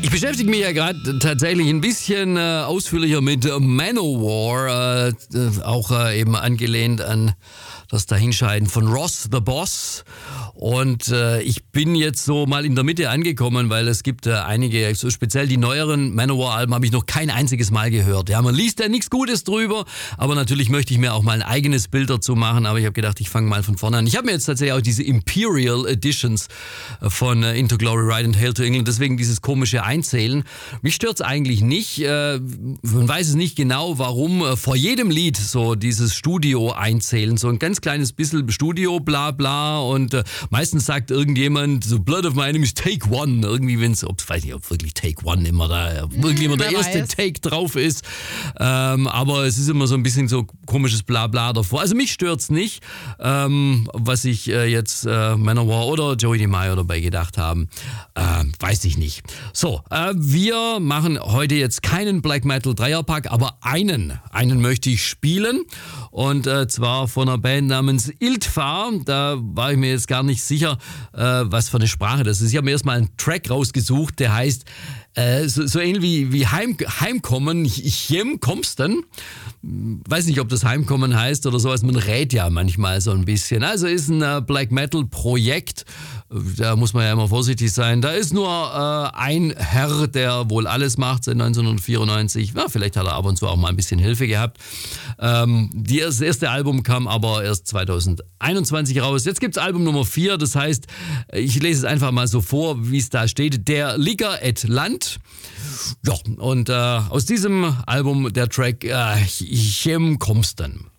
Ich beschäftige mich ja gerade tatsächlich ein bisschen ausführlicher mit Manowar, auch eben angelehnt an das Dahinscheiden von Ross the Boss. Und ich bin jetzt so mal in der Mitte angekommen, weil es gibt einige, so speziell die neueren Manowar-Alben habe ich noch kein einziges Mal gehört. Ja, man liest ja nichts Gutes drüber, aber natürlich möchte ich mir auch mal ein eigenes Bild dazu machen. Aber ich habe gedacht, ich fange mal von vorne an. Ich habe mir jetzt tatsächlich auch diese Imperial Editions von Into Glory Ride and Hail to England, deswegen dieses komische Einzählen. Mich stört's eigentlich nicht. Man weiß es nicht genau, warum vor jedem Lied so dieses Studio einzählen, so ein ganz kleines bisschen Studio, bla bla, und meistens sagt irgendjemand so Blood of My Enemies Take One, irgendwie wenn's, weiß nicht, ob wirklich Take One immer da, wirklich immer der erste Take drauf ist, aber es ist immer so ein bisschen so komisches bla bla davor. Also mich stört's nicht, was sich jetzt Manowar oder Joey DeMaio dabei gedacht haben, weiß ich nicht. So, wir machen heute jetzt keinen Black Metal Dreierpack, aber einen möchte ich spielen, und zwar von einer Band namens Ildfar. Da war ich mir jetzt gar nicht sicher, was für eine Sprache das ist. Ich habe mir erstmal einen Track rausgesucht, der heißt so ähnlich wie Heimkommen, Komsten. Weiß nicht, ob das Heimkommen heißt oder sowas. Man rät ja manchmal so ein bisschen. Also ist ein Black Metal Projekt. Da muss man ja immer vorsichtig sein. Da ist nur ein Herr, der wohl alles macht seit 1994. Ja, vielleicht hat er ab und zu auch mal ein bisschen Hilfe gehabt. Das erste Album kam aber erst 2021 raus. Jetzt gibt's Album Nummer 4. Das heißt, ich lese es einfach mal so vor, wie es da steht. Der Ligger et Land. Ja, und aus diesem Album der Track Komsten.